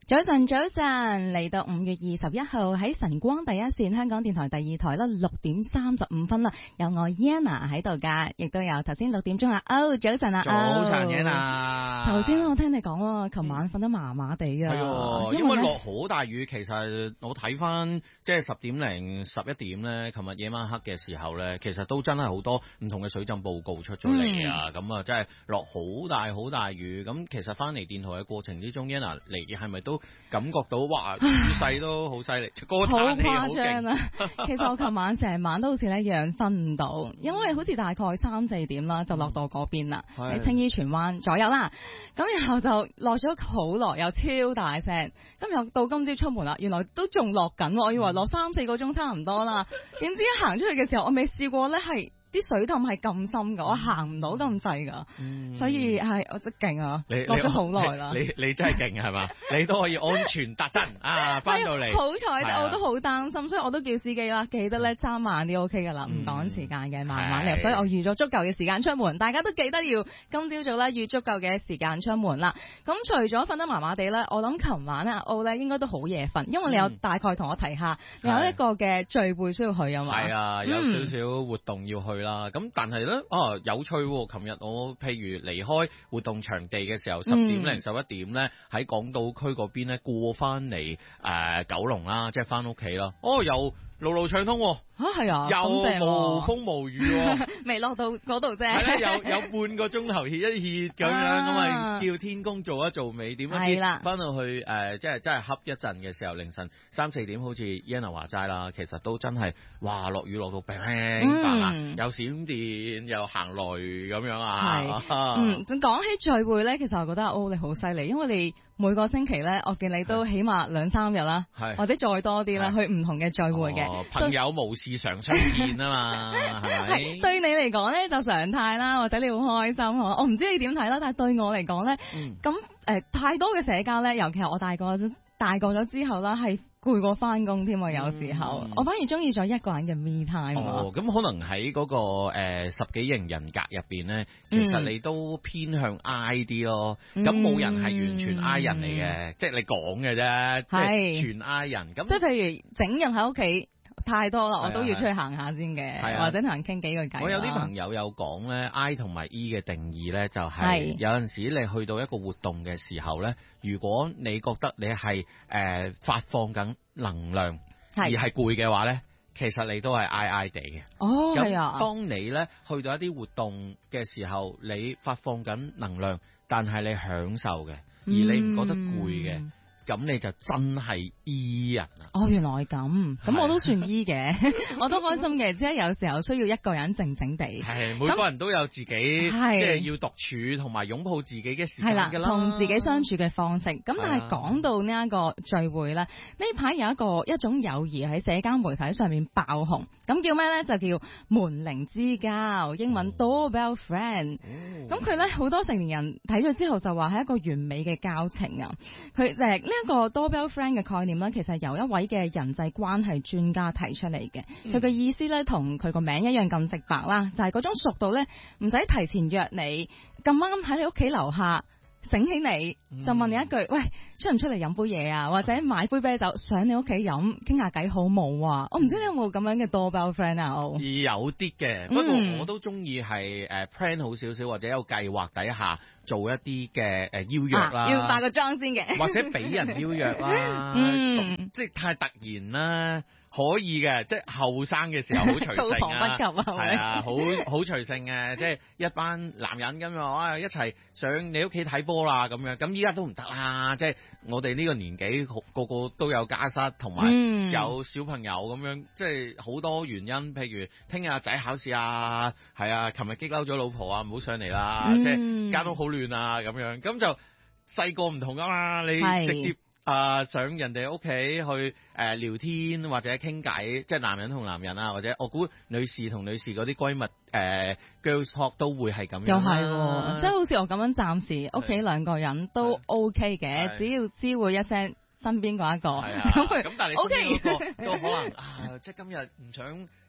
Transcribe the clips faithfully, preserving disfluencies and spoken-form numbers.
早晨，早晨，嚟到五月二十一號喺晨光第一線香港電台第二台啦，六點三十五分啦，有我 Yana 喺度噶，亦都有頭先六點鐘啊，哦，早晨啊， 早晨 Yana。 頭先我聽你講，琴晚瞓得麻麻地噶， 係，因為落好大雨。其實我睇翻即係十點零十一點咧，琴日夜晚黑嘅時候咧，其實都真係好多唔同嘅水浸報告出咗嚟啊！咁啊、嗯，真係落好大好大雨。咁其實翻嚟電台嘅過程之中 ，Yana 嚟係咪都感覺到哇雨勢都好犀利，個嘆氣好勁啊！ 其實我琴晚成晚都好似咧一樣瞓唔到，因為好似大概三四點啦就落到嗰邊啦，喺青衣荃灣左右啦。咁然後就落咗好耐，又超大聲。咁又到今朝出門啦，原來都仲落緊，我以為落三四個鐘差唔多啦。點知一行出去嘅時候，我未試過咧係。啲水氹係咁深㗎，我行唔到咁滯㗎，嗯、所以係我真勁啊！落咗好耐啦， 你你，你真係勁係嘛？你都可以安全達陣啊，翻到嚟。 好彩，啊、我都好擔心，所以我都叫司機啦，記得咧揸慢啲 OK 㗎啦，唔趕、嗯、時間嘅，慢慢嚟。所以我預咗足夠嘅時間出門，大家都記得要今朝早咧預足夠嘅時間出門啦。咁除咗瞓得麻麻地咧，我諗琴晚咧阿歐咧應該都好夜瞓，因為你有大概同我提下，你、嗯、有一個嘅聚會需要去啊嘛。係啊， 有少少活動要去啦。咁、嗯、但係咧，啊有趣喎！琴日我譬如離開活動場地嘅時候，十點零十一點咧，喺港島區嗰邊咧過翻嚟誒九龍啦，即係翻屋企啦。哦，又路路暢通喎！ 嚇係啊， 又無風無雨喎， 未落到嗰度啫。 係咧，有有半個鐘頭歇一歇咁樣，咁咪叫天公做一做尾，點樣知翻到去誒，即係真係恰一陣嘅時候，凌晨三四點，好似 Yana 話齋啦，其實都真係哇落雨落到乒乒乓乓，有閃電又行雷咁樣啊。 係，嗯，講起聚會咧，其實我覺得哦你好犀利，因為你每個星期咧，我見你都起碼兩三日啦，或者再多啲啦，去唔同嘅聚會嘅。 朋友無事常相見啊嘛，係咪？ 係對你嚟講咧就常態啦，或者你好開心嗬。我唔知你點睇啦，但係對我嚟講咧，咁誒、呃、太多嘅社交咧，尤其係我大個大個咗之後啦，係攰過翻工添啊。有時候、嗯、我反而中意咗一個人嘅 me time。 哦，咁可能喺嗰、嗰個誒、呃、十幾型人格入邊咧，其實你都偏向 I 啲咯。咁冇、嗯、人係完全 I 人嚟嘅，嗯、即係你講嘅啫，即係全 I 人。咁即係譬如整日喺屋企。太多啦，我都要出去行下先嘅，或者同人傾幾句偈。 我有啲朋友有講咧 ，I 同埋 E 嘅定義咧，就係有陣時你去到一個活動嘅時候咧，如果你覺得你係誒、呃、發放緊能量，而係攰嘅話咧，其實你都係 I I 地嘅。 哦，係啊。 當你咧去到一啲活動嘅時候，你發放緊能量，但係你享受嘅，而你唔覺得攰嘅。嗯咁你就真係 E 人啊！ 哦，原來係咁，咁我都算 E 嘅，我都開心嘅，即係有時候需要一個人靜靜地。 係，每個人都有自己，即係要獨處同埋擁抱自己嘅時間㗎啦。 同自己相處嘅方式。咁但係講到呢一個聚會咧，呢排有一個一種友誼喺社交媒體上面爆紅，咁叫咩咧？就叫門鈴之交，英文 doorbell friend。咁佢咧好多成年人睇咗之後就話係一個完美嘅交情啊！佢誒。呢一個 doorbell friend 嘅概念咧，其實由一位嘅人際關係專家提出嚟嘅。佢嘅、嗯、意思咧，同佢個名一樣咁直白啦，就係、是、嗰種熟到咧，唔使提前約你，咁啱喺你屋企樓下醒起你，嗯、就問你一句，喂，出唔出嚟飲杯嘢啊？或者買杯啤酒上你屋企飲，傾下偈好冇啊？我唔知你有冇咁樣嘅 doorbell friend 啊？ 有啲嘅，不過我都中意係誒 plan 好少少，或者有計劃底下做一啲嘅誒邀約啦、啊， 要化個妝先嘅， 或者俾人邀約啦，嗯，即係太突然啦。可以嘅，即係後生嘅時候好隨性啊，係啊，好好隨性嘅，即係一班男人咁樣啊，一齊上你屋企睇波啦咁樣。咁依家都唔得啦，即係我哋呢個年紀個個都有家室，同埋有小朋友咁樣，即係好多原因。譬如聽日阿仔考試啊，係啊，琴日激嬲咗老婆啊，唔好上嚟啦，嗯、即係間屋好亂啊咁樣。咁就細個唔同噶嘛，你直接。啊、呃！上人哋屋企去誒、呃、聊天或者傾偈，即係男人同男人啊，或者我估女士同女士嗰啲閨蜜誒、呃、girls talk 都會係咁樣。又係， 即係好似我咁樣，暫時屋企兩個人都 OK 嘅，只要知會一聲身邊嗰一個。係啊，咁但係你身邊嗰個都可能啊，即係今日唔想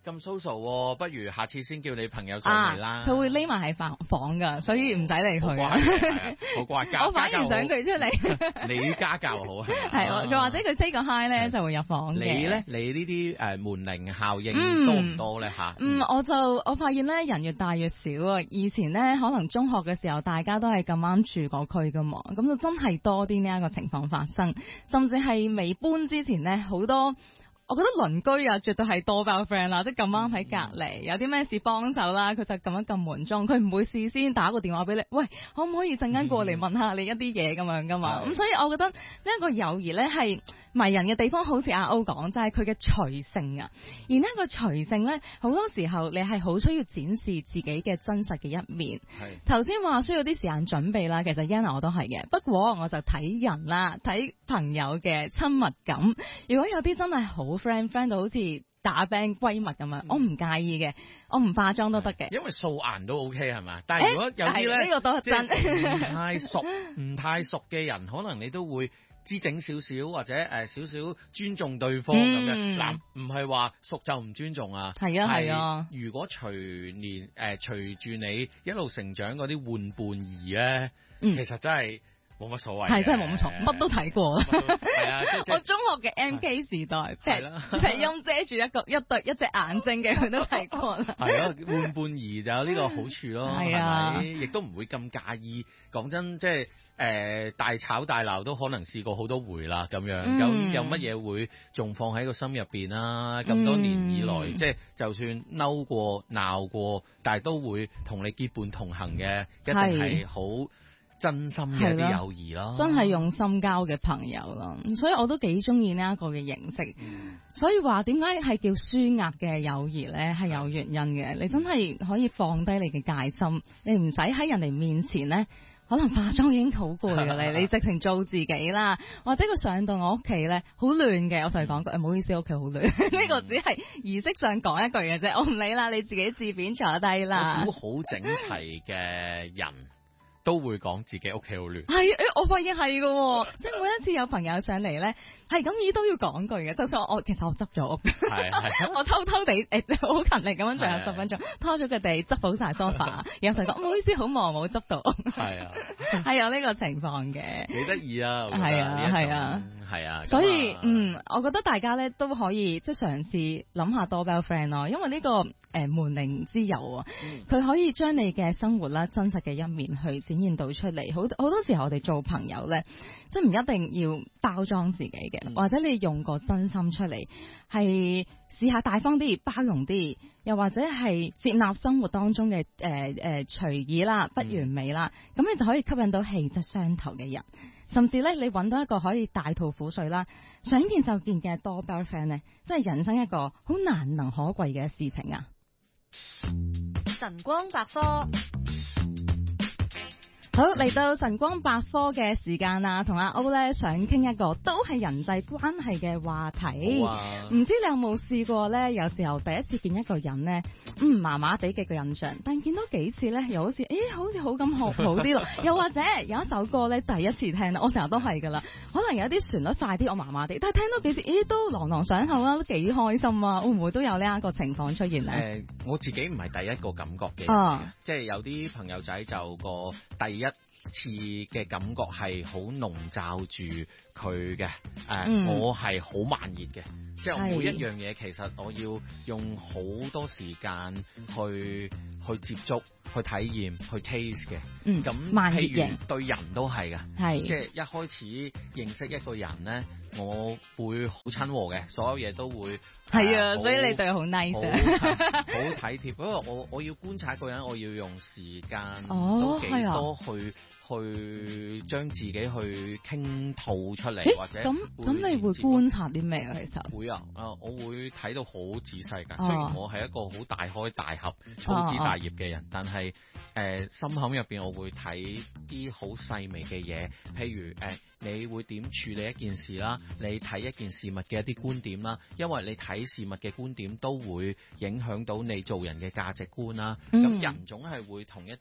咁 social， 不如下次先叫你朋友上嚟啦。 佢、啊、會匿埋喺房房㗎，所以唔使理佢。 好乖，家我反而想佢出嚟。 你家教好係嘛？ 係喎，佢或者佢 say 個 hi 咧就會入房嘅。 你咧？你呢啲誒門鈴效應多唔多咧嚇？ 嗯，嗯我就我發現咧人越大越少啊。以前咧可能中學嘅時候大家都係咁啱住嗰區噶嘛，咁就真係多啲呢一個情況發生，甚至係未搬之前咧好多。我覺得鄰居啊，絕對係多爆 friend 啦，即係咁啱喺隔離，有啲咩事幫手啦，佢就咁樣撳門鐘，佢唔會事先打個電話俾你，喂，可唔可以陣間過嚟問下你一啲嘢咁樣噶嘛？咁、嗯、所以我覺得呢一個友誼咧係迷人嘅地方，好似阿歐講，就係佢嘅隨性啊。而呢一個隨性咧，好多時候你係好需要展示自己嘅真實嘅一面。頭先話需要啲時間準備啦，其實 Yana 我都係嘅，不過我就睇人啦，睇朋友嘅親密感。如果有啲真係好 friend friend 到好似打 band 閨蜜咁樣，嗯、我唔介意嘅，我唔化妝都得嘅， 因為素顏都 OK 係嘛。但係如果有啲咧，呢、 呢個都係真， 唔太熟唔太熟嘅人，可能你都會知整少少或者誒少少尊重對方咁樣。嗱、嗯，唔係話熟就唔尊重啊。係啊係啊。如果隨年誒隨住你一路成長嗰啲換伴兒咧，嗯、其實真係。冇乜所謂，係真係冇乜錯，乜都睇過。係啊，我中學嘅 M K 時代，皮皮音遮住一個一對一隻眼睛嘅，佢都睇過啦。係咯，換伴兒就有呢個好處咯，係啊，亦都唔會咁介意。講真，即係誒大吵大鬧都可能試過好多回啦，咁樣、嗯、有有乜嘢會仲放喺個心入邊啦？咁多年以來，嗯、即係就算嬲過鬧過，但係都會同你結伴同行嘅，一定係好真心嘅啲友誼咯，真係用心交嘅朋友咯，所以我都幾中意呢一個嘅形式。嗯、所以話點解係叫舒壓嘅友誼咧？係有原因嘅。你真係可以放低你嘅戒心，你唔使喺人哋面前咧，可能化妝已經好攰㗎啦，你直情做自己啦。或者佢上到我屋企咧，好亂嘅，我同佢講句，唔好意思，屋企好亂。呢、嗯、個只係儀式上講一句嘅啫，我唔理啦，你自己自便坐低啦。我估好整齊嘅人都會講自己屋企好亂，係誒，我發現係嘅，即係每一次有朋友上嚟咧，係咁意都要講句嘅。就算我，我其實我執咗屋，係係，我偷偷地誒好勤力咁樣，仲有十分鐘拖咗佢哋執好晒 sofa，然後佢講唔好意思，好忙冇執到，係啊，係有呢個情況嘅，幾得意啊，係啊係啊。係啊，所以嗯，我覺得大家咧都可以即係嘗試諗下 doorbell friend 咯，因為呢、這個誒、呃、門鈴之友啊，佢、嗯、可以將你嘅生活啦、真實嘅一面去展現到出嚟。好好多時候我哋做朋友咧，即係唔一定要包裝自己嘅，嗯、或者你用個真心出嚟，係試下大方啲、包容啲，又或者係接納生活當中嘅誒誒隨意啦、不完美啦，咁、嗯、你就可以吸引到氣質相投嘅人。甚至咧，你揾到一個可以大吐苦水啦，想見就見嘅 doorbell friend 咧，真係人生一個好難能可貴嘅事情啊！晨光百科。好，嚟到晨光百科嘅時間啦，同阿歐咧想傾一個都係人際關係嘅話題。唔、啊、知你有冇試過咧？有時候第一次見一個人咧，嗯，麻麻地嘅個印象，但見到幾次咧，又好似，誒，好似好咁學好啲咯。又或者有一首歌咧，第一次聽，我成日都係噶啦。可能有啲旋律快啲，我麻麻地，但係聽到幾次，咦，都朗朗上口啊，都幾開心啊！會唔會都有呢一個情況出現咧？誒、呃，我自己唔係第一個感覺嘅，啊、即係有啲朋友仔就個第一次嘅感覺係好籠罩住佢嘅，誒、呃，嗯、我係好慢熱嘅，即係每一樣嘢其實我要用好多時間去去接觸、去體驗、去 taste 嘅。嗯，咁譬如對人都係㗎，係即係一開始認識一個人咧，我會好親和嘅，所有嘢都會係啊，所以你對佢好 nice，好體貼。不過我我要觀察一個人，我要用時間都幾多去。去將自己去傾吐出嚟，或者咁咁，你會觀察啲咩啊？其實會啊，啊，我會睇到好仔細㗎。哦、雖然我係一個好大開大合、粗枝大葉嘅人，哦、但係誒、呃、心坎入邊，我會睇啲好細微嘅嘢，譬如誒、呃，你會點處理一件事啦？你睇一件事物嘅一啲觀點啦，因為你睇事物嘅觀點都會影響到你做人嘅價值觀啦。咁、嗯、人總係會同一啲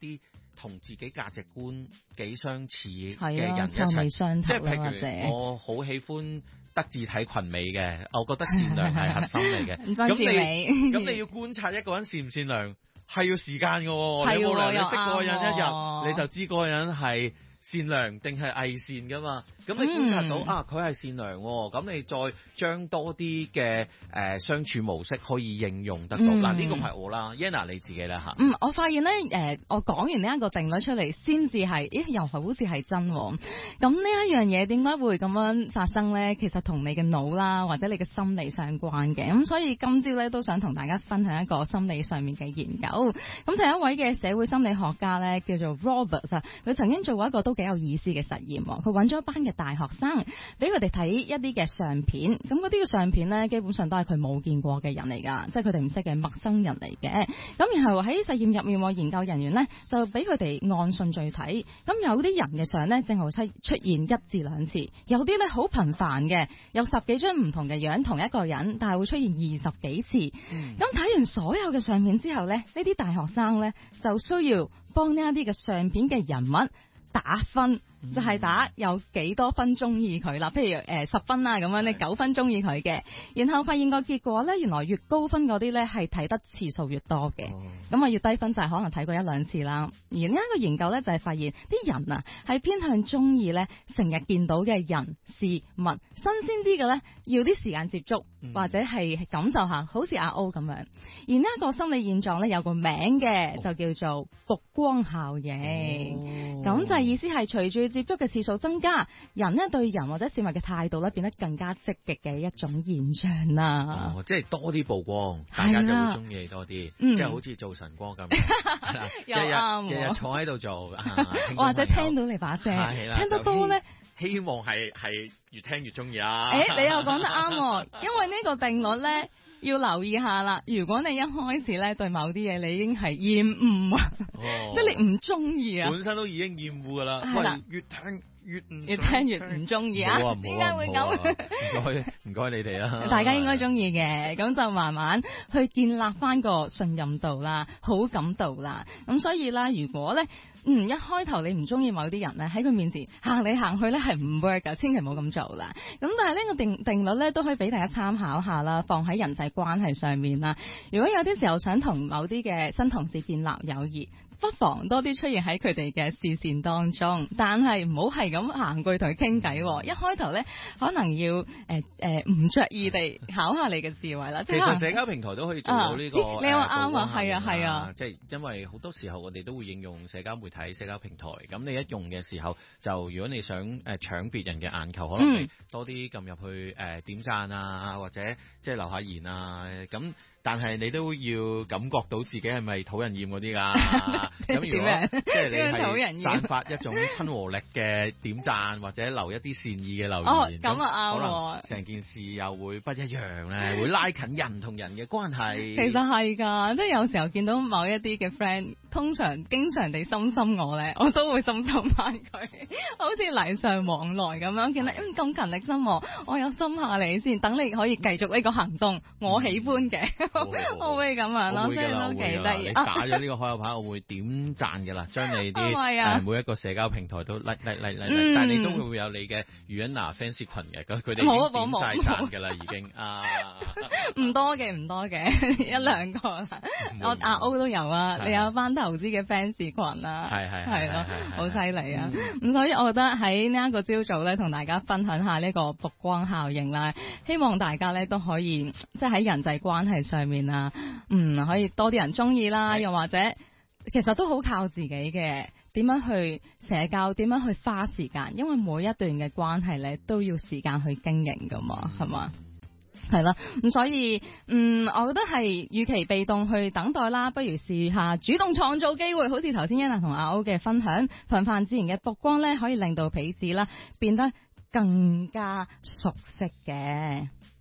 同自己價值觀幾相似嘅人一臭味相投， 即係譬如我好喜歡德智體群美嘅，我覺得善良係核心嚟嘅。咁你咁你要觀察一個人善唔善良係要時間㗎喎，你冇理由你識嗰個人一日你就知嗰個人係善良定係偽善噶嘛？咁你觀察到、嗯、啊，佢係善良喎，咁你再將多啲嘅誒相處模式可以應用得到。嗱、嗯，呢、啊呢個係我啦 ，Yana 你自己啦嚇。 嗯，我發現咧誒、呃，我講完呢一個定律出嚟，先至係，咦，又係好似係真喎。咁呢一樣嘢點解會咁樣發生咧？其實同你嘅腦啦，或者你嘅心理相關嘅。咁所以今朝咧都想同大家分享一個心理上面嘅研究。咁就有一位嘅社會心理學家咧，叫做 Robert 啊，佢曾經做過一個都幾有意思嘅實驗。佢揾咗一班嘅大學生，俾佢哋睇一啲嘅相片。咁嗰啲嘅相片咧，基本上都係佢冇見過嘅人嚟噶，即係佢哋唔識嘅陌生人嚟嘅。咁然後喺實驗入面，研究人員咧就俾佢哋按順序睇。咁有啲人嘅相咧，正好出出現一至兩次；有啲咧好頻繁嘅，有十幾張唔同嘅樣，同一個人，但係會出現二十幾次。咁、嗯、睇完所有嘅相片之後咧，呢啲大學生咧就需要幫呢一啲嘅相片嘅人物打分。就係、是、打有幾多分中意佢啦，譬如誒十、呃、分啦咁樣，你九分中意佢嘅，然後發現個結果咧，原來越高分嗰啲咧係睇得次數越多嘅，咁、哦、啊越低分就係可能睇過一兩次啦。而呢一個研究咧就係、是、發現啲人啊係偏向中意咧成日見到嘅人事物，新鮮啲嘅咧要啲時間接觸、嗯、或者係感受下，好似阿 O 咁樣。而呢一個心理現狀咧有個名嘅、哦，就叫做曝光效應。咁、哦、就係意思係隨住接觸嘅次數增加，人咧對人或者事物嘅態度咧變得更加積極嘅一種現象啦。 哦，即係多啲曝光，大家就會中意多啲，即係好似做晨光咁， 又啱， 日日坐喺度做， 或者聽到你把聲，聽得多咧， 希望係係越聽越中意啊。 誒，你又講得啱，因為呢個定律咧。要留意下啦，如果你一開始咧對某啲嘢你已經係厭惡啊，哦、即係你唔中意啊， 本身都已經厭惡噶啦，係啦，越聽越唔越聽越唔中意啊，點解會咁？ 唔該唔該你哋啦， 大家應該中意嘅，咁就慢慢去建立翻個信任度啦、好感度啦，咁所以啦，如果咧。嗯，一開頭你唔中意某啲人咧，喺佢面前行嚟行去咧係唔 work 噶，千祈唔好咁做啦。咁但係呢個定定律咧都可以俾大家參考下啦，放喺人際關係上面啦。如果有啲時候想同某啲嘅新同事建立友誼，不妨多啲出現喺佢哋嘅視線當中，但係唔好係咁行過去同佢傾偈。一開頭咧可能要誒誒唔着意地考下你嘅智慧啦。 其實社交平台都可以做到呢、這個、啊， 你話啱啊，係啊係啊， 即係因為好多時候我哋都會應用社交媒體睇社交平台，咁你一用嘅時候，就如果你想誒搶別人嘅眼球，可能你多啲撳入去誒、呃、點讚啊，或者即係留下言啊，咁但係你都要感覺到自己係咪討人厭嗰啲㗎？咁如果即係你係散發一種親和力嘅點讚，或者留一啲善意嘅留言， 哦咁啊啱， 可能成件事又會不一樣咧，會拉近人同人嘅關係。 其實係㗎，即係有時候見到某一啲嘅 friend，通常經常地深深我咧，我都會深深翻佢，好似禮尚往來咁樣。見到嗯咁勤力心我，我有心下你先，等你可以繼續呢個行動，我喜歡嘅。 好好好我會咁樣咯，所以都幾得意。 你打咗呢個開口牌，我會點讚㗎啦，將你啲誒每一個社交平台都 like like like like，但係你都會有你嘅余欣娜 fans 群嘅，咁佢哋已經點晒讚㗎啦，已經啊， 唔多嘅唔多嘅一兩個啦。我阿 O 都有啊，你有班投資嘅 fans 群啊， 係係係咯，好犀利啊！咁所以我覺得喺呢一個朝早咧，同大家分享下呢個曝光效應啦，希望大家咧都可以即係喺人際關係上面啊，嗯，可以多啲人中意啦，又或者其實都好靠自己嘅，點樣去社交，點樣去花時間，因為每一段嘅關係咧都要時間去經營噶嘛，係、嗯、嘛？係啦，咁所以，嗯，我覺得係與其被動去等待啦，不如試下主動創造機會，好似頭先欣娜同阿 O 嘅分享，頻繁自然嘅曝光咧，可以令到彼此啦變得更加熟悉嘅。